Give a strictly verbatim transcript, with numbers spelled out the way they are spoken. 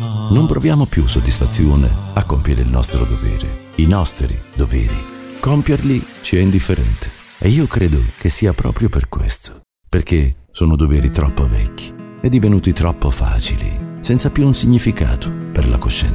Non proviamo più soddisfazione a compiere il nostro dovere, i nostri doveri. Compierli ci è indifferente. E io credo che sia proprio per questo. Perché sono doveri troppo vecchi e divenuti troppo facili, senza più un significato per la coscienza.